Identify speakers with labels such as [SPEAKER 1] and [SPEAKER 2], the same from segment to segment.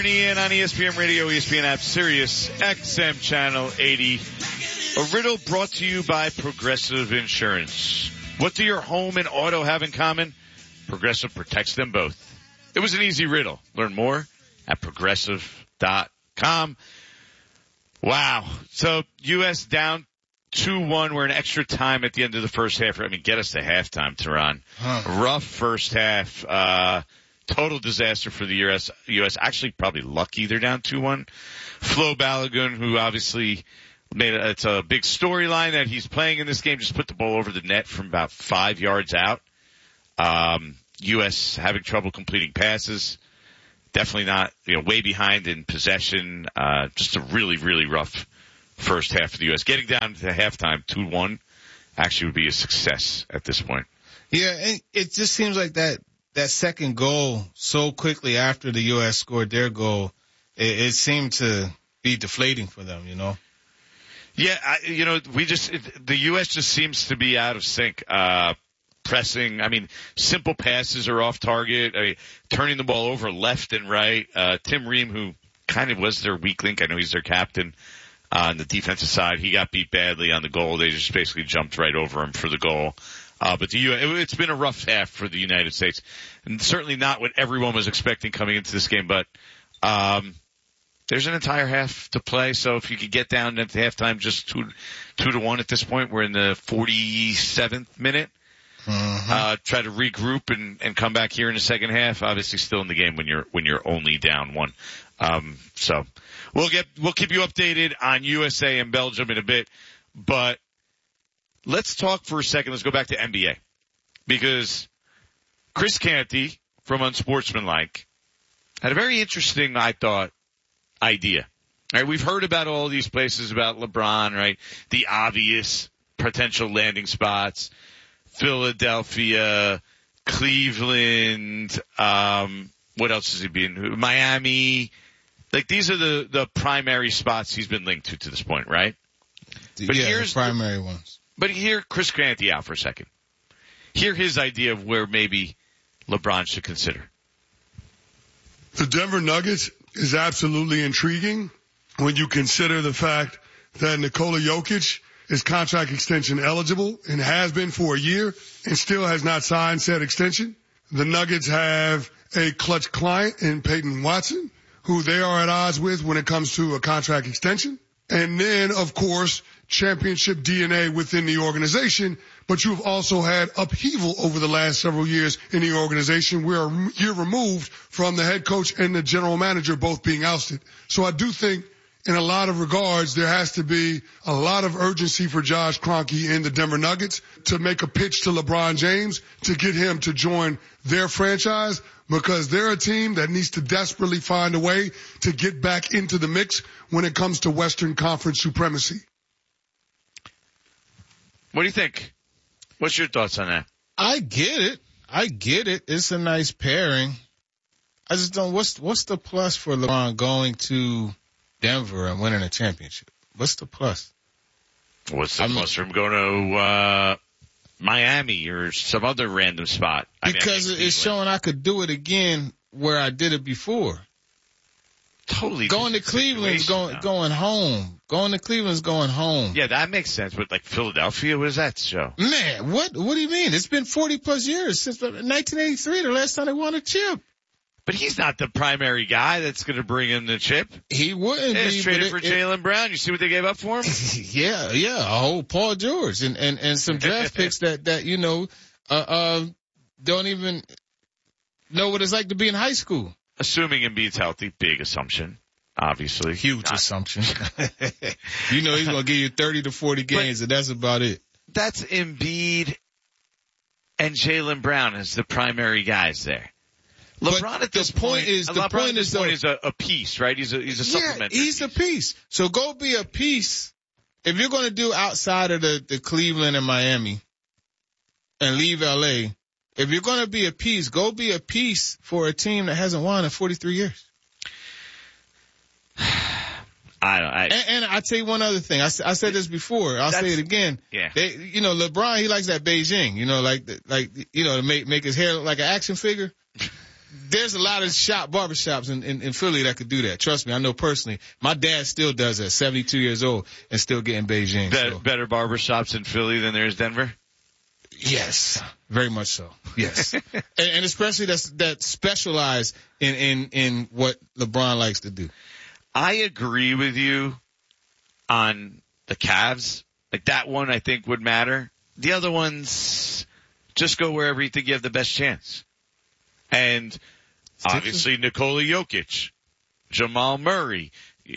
[SPEAKER 1] In on ESPN Radio, ESPN app, Sirius XM Channel 80. A riddle brought to you by Progressive Insurance. What do your home and auto have in common? Progressive protects them both. It was an easy riddle. Learn more at progressive.com. Wow. So U.S. down 2-1. We're in extra time at the end of the first half. I mean, get us to halftime, Tehran. Rough first half. Total disaster for the U.S. Actually, probably lucky they're down 2-1. Flo Balogun, who obviously it's a big storyline that he's playing in this game, just put the ball over the net from about 5 yards out. U.S. having trouble completing passes. Definitely not, way behind in possession. Just a really, really rough first half for the U.S. Getting down to halftime 2-1 actually would be a success at this point.
[SPEAKER 2] Yeah, and it just seems like that second goal so quickly after the U.S. scored their goal, it seemed to be deflating for them,
[SPEAKER 1] Yeah, the U.S. just seems to be out of sync. Pressing, simple passes are off target. Turning the ball over left and right. Tim Ream, who kind of was their weak link, I know he's their captain on the defensive side, he got beat badly on the goal. They just basically jumped right over him for the goal. But it's been a rough half for the United States, and certainly not what everyone was expecting coming into this game. But there's an entire half to play, so if you could get down at halftime just 2-1 at this point, we're in the 47th minute. Try to regroup and come back here in the second half. Obviously, still in the game when you're only down 1. So we'll keep you updated on USA and Belgium in a bit, but. Let's talk for a second. Let's go back to NBA. Because Chris Canty from Unsportsmanlike had a very interesting, I thought, idea. All right, we've heard about all these places about LeBron, right? The obvious potential landing spots. Philadelphia, Cleveland, what else has he been? Miami. Like, these are the primary spots he's been linked to this point, right?
[SPEAKER 2] But here's the primary ones.
[SPEAKER 1] But hear Chris Canty out for a second. Hear his idea of where maybe LeBron should consider.
[SPEAKER 3] The Denver Nuggets is absolutely intriguing when you consider the fact that Nikola Jokic is contract extension eligible and has been for a year and still has not signed said extension. The Nuggets have a clutch client in Peyton Watson, who they are at odds with when it comes to a contract extension. And then, of course, championship DNA within the organization, but you've also had upheaval over the last several years in the organization. We're a year removed from the head coach and the general manager both being ousted. So I do think in a lot of regards, there has to be a lot of urgency for Josh Kroenke and the Denver Nuggets to make a pitch to LeBron James to get him to join their franchise, because they're a team that needs to desperately find a way to get back into the mix when it comes to Western Conference supremacy.
[SPEAKER 1] What do you think? What's your thoughts on that?
[SPEAKER 2] I get it. It's a nice pairing. I just don't, what's the plus for LeBron going to Denver and winning a championship? What's the plus?
[SPEAKER 1] What's the plus for him going to Miami or some other random spot?
[SPEAKER 2] Because it's showing I could do it again where I did it before.
[SPEAKER 1] Totally.
[SPEAKER 2] Going to Cleveland's going home. Going to Cleveland's going home.
[SPEAKER 1] Yeah, that makes sense. But like Philadelphia, what does that show?
[SPEAKER 2] Man, what do you mean? It's been 40 plus years since 1983, the last time they won a chip.
[SPEAKER 1] But he's not the primary guy that's going to bring in the chip.
[SPEAKER 2] He wouldn't be.
[SPEAKER 1] It's traded for Jaylen Brown. You see what they gave up for him?
[SPEAKER 2] Yeah, a whole Paul George and some draft picks that don't even know what it's like to be in high school.
[SPEAKER 1] Assuming Embiid's healthy, big assumption, obviously.
[SPEAKER 2] Huge assumption. He's going to give you 30 to 40 games, and that's about it.
[SPEAKER 1] That's Embiid and Jaylen Brown as the primary guys there. LeBron at this point is a piece, right? He's a supplementary.
[SPEAKER 2] Yeah, he's a piece. So go be a piece. If you're going to do outside of the Cleveland and Miami and leave LA, if you're going to be a piece, go be a piece for a team that hasn't won in 43 years. And I tell you one other thing. I said this before. I'll say it again.
[SPEAKER 1] Yeah.
[SPEAKER 2] LeBron, he likes that Beijing. To make his hair look like an action figure. there's a lot of barbershops in Philly that could do that. Trust me, I know personally. My dad still does that, 72 years old, and still getting Beijing.
[SPEAKER 1] Better barbershops in Philly than there is Denver?
[SPEAKER 2] Yes, very much so. Yes. and especially that specialize in what LeBron likes to do.
[SPEAKER 1] I agree with you on the Cavs. Like that one I think would matter. The other ones, just go wherever you think you have the best chance. And obviously Nikola Jokic, Jamal Murray,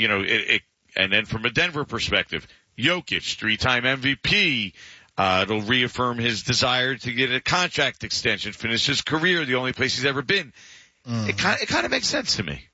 [SPEAKER 1] and then from a Denver perspective, Jokic, 3-time MVP, it'll reaffirm his desire to get a contract extension, finish his career, the only place he's ever been. It kind of makes sense to me.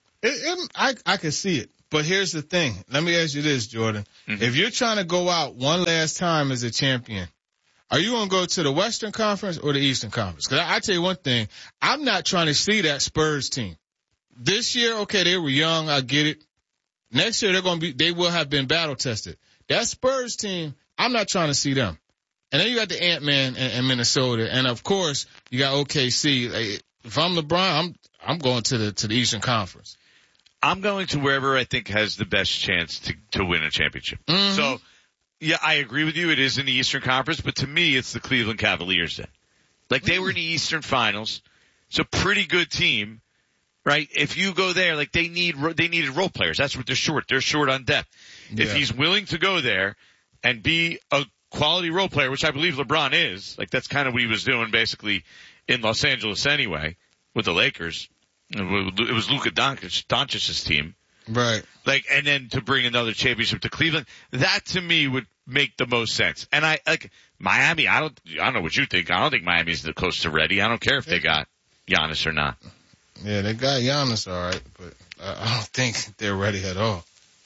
[SPEAKER 2] I can see it. But here's the thing. Let me ask you this, Jordan. Mm-hmm. If you're trying to go out one last time as a champion, are you going to go to the Western Conference or the Eastern Conference? Because I tell you one thing, I'm not trying to see that Spurs team. This year, okay, they were young, I get it. Next year, they will have been battle tested. That Spurs team, I'm not trying to see them. And then you got the Ant-Man in Minnesota, and of course, you got OKC. Like, if I'm LeBron, I'm going to the Eastern Conference.
[SPEAKER 1] I'm going to wherever I think has the best chance to win a championship.
[SPEAKER 2] Mm-hmm.
[SPEAKER 1] So, yeah, I agree with you. It is in the Eastern Conference, but to me, it's the Cleveland Cavaliers then. Like, they were in the Eastern Finals. It's a pretty good team, right? If you go there, like, they needed role players. That's what they're short. They're short on depth. Yeah. If he's willing to go there and be a quality role player, which I believe LeBron is, like, that's kind of what he was doing basically in Los Angeles anyway with the Lakers. It was Luka Doncic's team.
[SPEAKER 2] Right.
[SPEAKER 1] Like, and then to bring another championship to Cleveland, that to me would make the most sense. And Miami, I don't know what you think. I don't think Miami's close to ready. I don't care if they got Giannis or not.
[SPEAKER 2] Yeah, they got Giannis all right, but I don't think they're ready at all.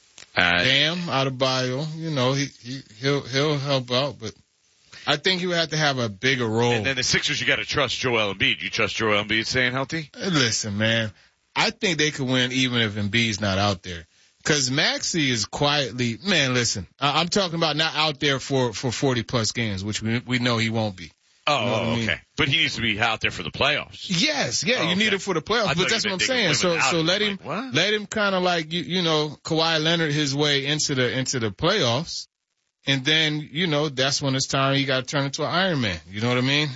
[SPEAKER 2] Bam, Adebayo, he'll help out, but I think he would have to have a bigger role.
[SPEAKER 1] And then the Sixers, you got to trust Joel Embiid. You trust Joel Embiid staying healthy?
[SPEAKER 2] Listen, man, I think they could win even if Embiid's not out there. Because Maxey is quietly, man, listen, I'm talking about not out there for 40-plus games, which we know he won't be.
[SPEAKER 1] Oh, you know okay. Mean? But he needs to be out there for the playoffs.
[SPEAKER 2] Yes, you need it for the playoffs. But that's what I'm saying. So let him kind of like Kawhi Leonard his way into the playoffs, and then that's when it's time he got to turn into an Iron Man. You know what I mean?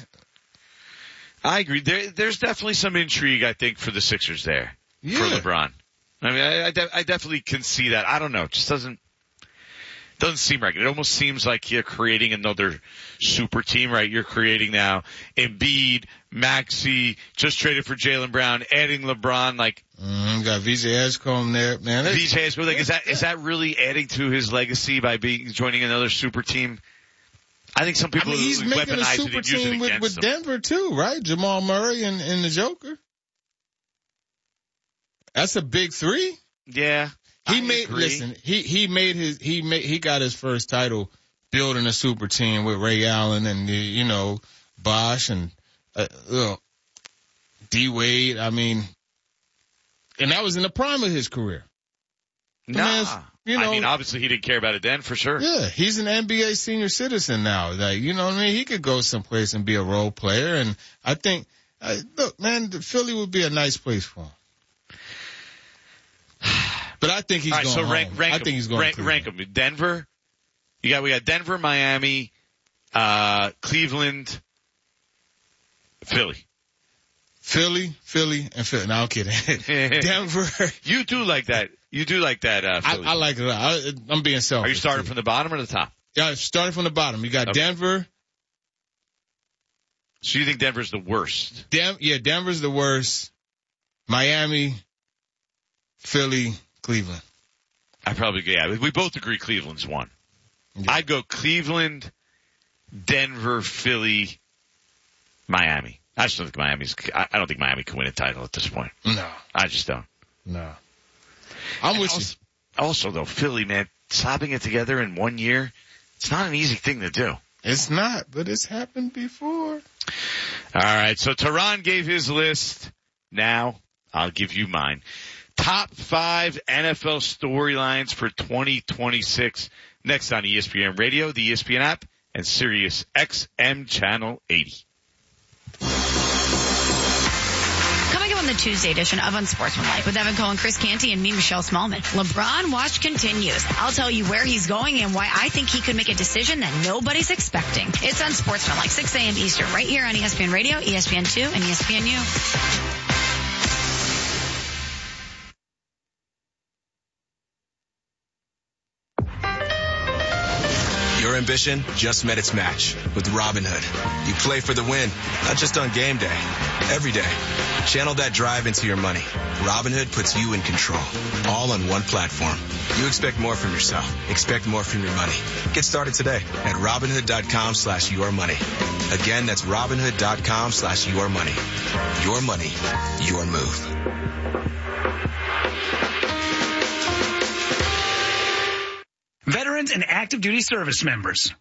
[SPEAKER 1] I agree. There's definitely some intrigue, I think, for the Sixers there for LeBron. I mean, I definitely can see that. I don't know. It just doesn't seem right. It almost seems like you're creating another super team, right? You're creating now Embiid, Maxey, just traded for Jaylen Brown, adding LeBron, like.
[SPEAKER 2] Got VJ Edgecombe there, man.
[SPEAKER 1] VJ Edgecombe, like, is that really adding to his legacy by joining another super team? I think some people
[SPEAKER 2] he's making a super team with Denver too, right? Jamal Murray and the Joker. That's a big three.
[SPEAKER 1] Yeah.
[SPEAKER 2] He got his first title building a super team with Ray Allen and Bosh and D Wade. I mean, and that was in the prime of his career.
[SPEAKER 1] I mean, obviously he didn't care about it then, for sure.
[SPEAKER 2] Yeah, he's an NBA senior citizen now. Like, you know what I mean? He could go someplace and be a role player. And I think, look, man, Philly would be a nice place for him. But I think he's going home. I think he's going to
[SPEAKER 1] rank them. Denver. We got Denver, Miami, Cleveland, Philly.
[SPEAKER 2] Philly, and Philly. No, I'm kidding. Denver.
[SPEAKER 1] You do like that. Philly.
[SPEAKER 2] I like it. I'm being selfish.
[SPEAKER 1] Are you starting from the bottom or the top?
[SPEAKER 2] Yeah, starting from the bottom. You got okay. Denver.
[SPEAKER 1] So you think Denver's the worst?
[SPEAKER 2] Denver's the worst. Miami, Philly, Cleveland.
[SPEAKER 1] We both agree Cleveland's one. Yeah. I'd go Cleveland, Denver, Philly, Miami. I just don't think I don't think Miami can win a title at this point.
[SPEAKER 2] No.
[SPEAKER 1] I just don't.
[SPEAKER 2] No. I'm with you.
[SPEAKER 1] Also though, Philly, man, slapping it together in 1 year, it's not an easy thing to do.
[SPEAKER 2] It's not, but it's happened before.
[SPEAKER 1] All right. So Tehran gave his list. Now I'll give you mine. Top 5 NFL storylines for 2026. Next on ESPN Radio, the ESPN app, and Sirius XM Channel 80.
[SPEAKER 4] Coming up on the Tuesday edition of Unsportsmanlike with Evan Cohen, Chris Canty, and me, Michelle Smallman. LeBron watch continues. I'll tell you where he's going and why I think he could make a decision that nobody's expecting. It's Unsportsmanlike, 6 a.m. Eastern, right here on ESPN Radio, ESPN2, and ESPNU.
[SPEAKER 5] Your ambition just met its match with Robinhood. You play for the win, not just on game day, every day. Channel that drive into your money. Robinhood puts you in control, all on one platform. You expect more from yourself. Expect more from your money. Get started today at Robinhood.com/yourmoney. Again, that's Robinhood.com/yourmoney. Your money, your move.
[SPEAKER 6] Veterans and active duty service members,